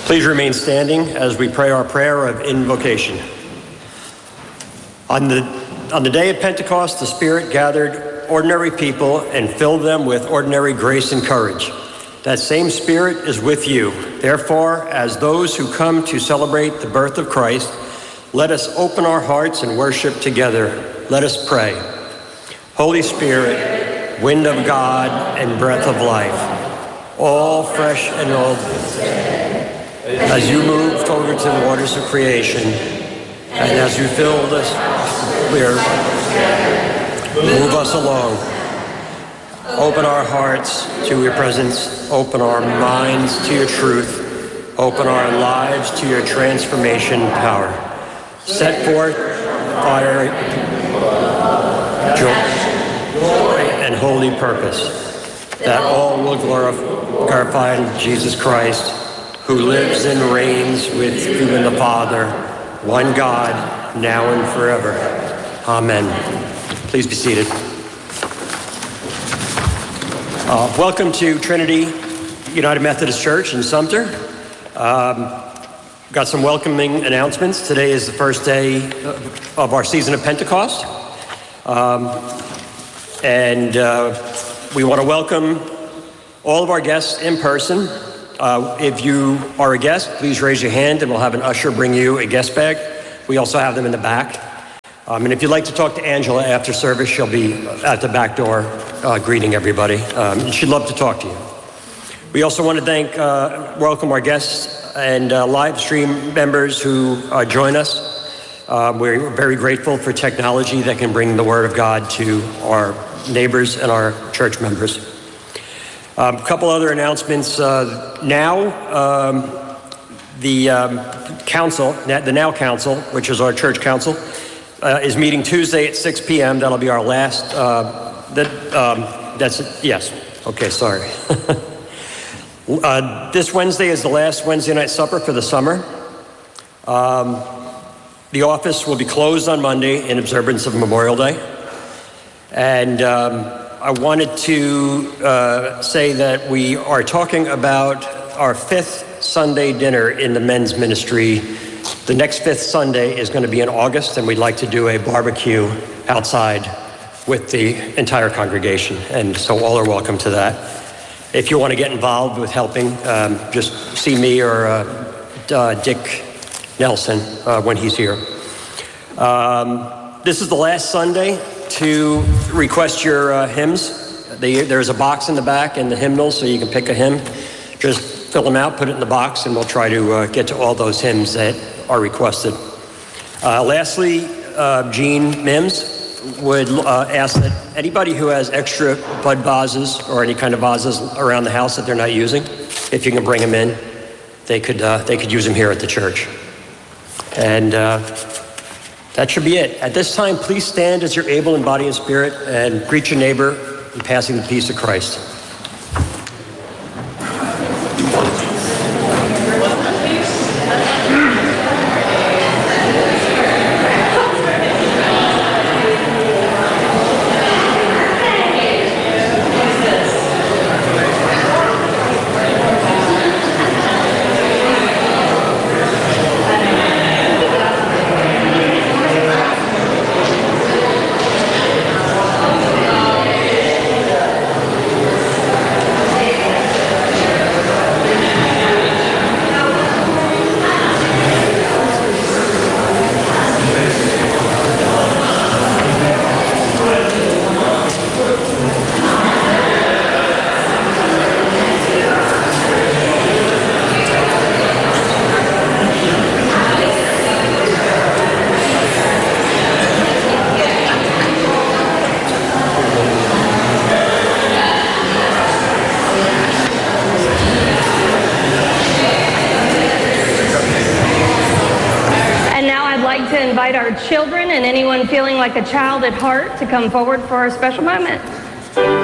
Please remain standing as we pray our prayer of invocation. On the day of Pentecost, the Spirit gathered ordinary people and filled them with ordinary grace and courage. That same Spirit is with you. Therefore, as those who come to celebrate the birth of Christ, let us open our hearts and worship together. Let us pray. Holy Spirit, wind of God and breath of life, all fresh and old, as you moved over to the waters of creation, and as you filled us, move us along. Open our hearts to your presence. Open our minds to your truth. Open our lives to your transformation power. Set forth fire, joy, and holy purpose, that all will glorify Jesus Christ, who lives and reigns with you and the Father, one God, now and forever. Amen. Please be seated. Welcome to Trinity United Methodist Church in Sumter. Got some welcoming announcements. Today is the first day of our season of Pentecost. And we want to welcome all of our guests in person. If you are a guest, please raise your hand and we'll have an usher bring you a guest bag. We also have them in the back. And if you'd like to talk to Angela after service, she'll be at the back door greeting everybody. She'd love to talk to you. We also want to welcome our guests and live stream members who join us. We're very grateful for technology that can bring the Word of God to our neighbors and our church members. A couple other announcements. The Now Council, which is our church council, is meeting Tuesday at 6 p.m. That'll be our last. Yes. Okay, sorry. This Wednesday is the last Wednesday night supper for the summer. The office will be closed on Monday in observance of Memorial Day. And I wanted to say that we are talking about our 5th Sunday dinner in the men's ministry. The next 5th Sunday is going to be in August, and we'd like to do a barbecue outside with the entire congregation. And so all are welcome to that. If you want to get involved with helping, just see me or Dick Nelson when he's here. This is the last Sunday to request your hymns. There's a box in the back and the hymnals, so you can pick a hymn. Just fill them out, put it in the box, and we'll try to get to all those hymns that are requested. Lastly, Jean Mims would ask that anybody who has extra bud vases or any kind of vases around the house that they're not using, if you can bring them in, they could use them here at the church. And that should be it. At this time, please stand as you're able in body and spirit and greet your neighbor in passing the peace of Christ. Invite our children and anyone feeling like a child at heart to come forward for our special moment.